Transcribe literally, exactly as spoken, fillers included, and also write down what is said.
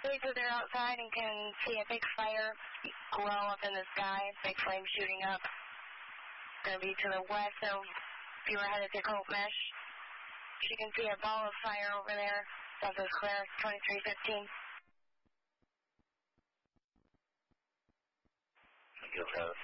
So they're outside and can see a big fire glow up in the sky, big flame shooting up. Going to be to the west, so if you were headed to Colt Mesh, you can see a ball of fire over there. South is clear, twenty-three fifteen. Thank you, Travis.